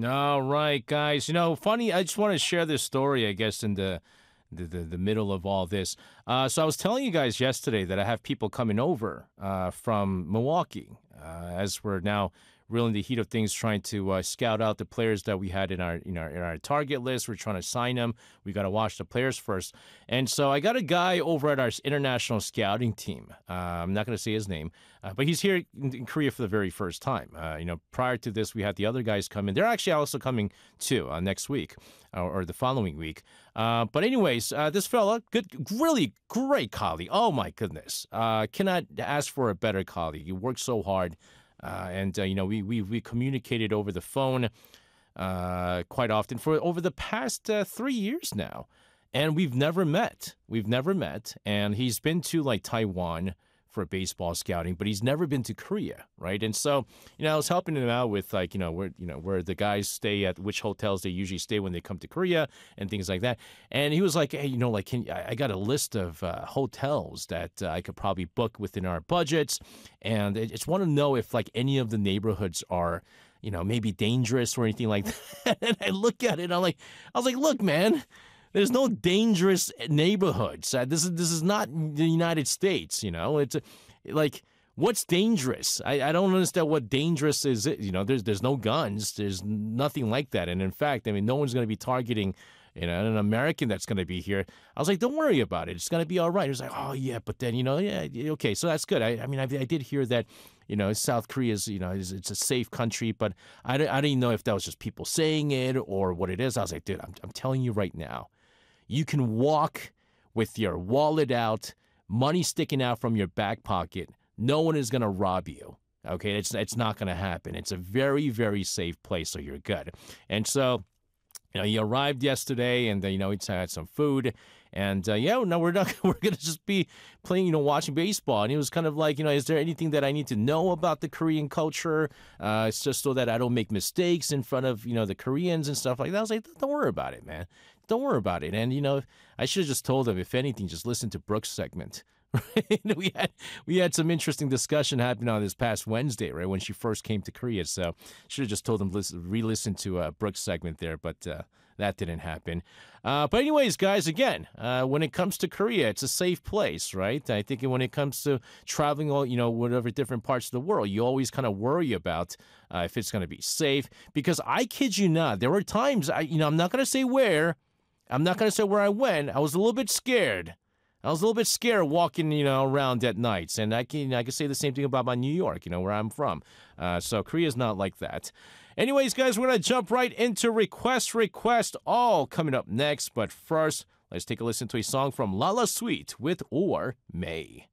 All right, guys. Funny. I just want to share this story. I guess in the middle of all this. So I was telling you guys yesterday that I have people coming over from Milwaukee as we're now really in the heat of things, trying to scout out the players that we had in our target list. We're trying to sign them. We got to watch the players first. And so I got a guy over at our international scouting team. I'm not going to say his name, but he's here in Korea for the very first time. Prior to this, we had the other guys come in. They're actually also coming too next week or the following week. But anyways, this fella, good, really great colleague. Oh my goodness, cannot ask for a better colleague. He works so hard. We communicated over the phone quite often for over the past 3 years now, and we've never met. And he's been to like Taiwan for baseball scouting, but he's never been to Korea, right? And so, I was helping him out with where the guys stay at, which hotels they usually stay when they come to Korea and things like that. And he was like, hey, I got a list of hotels that I could probably book within our budgets, and I just want to know if like any of the neighborhoods are, maybe dangerous or anything like that. And I look at it, and I was like, look, man. There's no dangerous neighborhoods. This is not the United States. It's like, what's dangerous? I don't understand what dangerous is. There's no guns. There's nothing like that. And in fact, no one's going to be targeting an American that's going to be here. I was like, don't worry about it. It's going to be all right. He was like, oh yeah, but then yeah, okay, so that's good. I did hear that. South Korea is, it's a safe country, but I didn't know if that was just people saying it or what it is. I was like, dude, I'm telling you right now. You can walk with your wallet out, money sticking out from your back pocket. No one is going to rob you. Okay, it's not going to happen. It's a very, very safe place, so you're good. And so, he arrived yesterday, and he had some food, and no, we're going to just be playing, watching baseball. And he was kind of like, is there anything that I need to know about the Korean culture? It's just so that I don't make mistakes in front of the Koreans and stuff like that. I was like, don't worry about it, man. Don't worry about it. And I should have just told him, if anything, just listen to Brooks' segment. Right? We had some interesting discussion happening on this past Wednesday, right, when she first came to Korea. So should have just told him re-listen to Brooks' segment there, but that didn't happen. But anyways, guys, again, when it comes to Korea, it's a safe place, right? I think when it comes to traveling all whatever different parts of the world, you always kind of worry about if it's going to be safe. Because I kid you not, there were times I'm not going to say where. I'm not going to say where I went. I was a little bit scared. Walking, around at nights. And I can say the same thing about my New York, where I'm from. So Korea's not like that. Anyways, guys, we're going to jump right into Request, all coming up next. But first, let's take a listen to a song from Lala Sweet with Or May.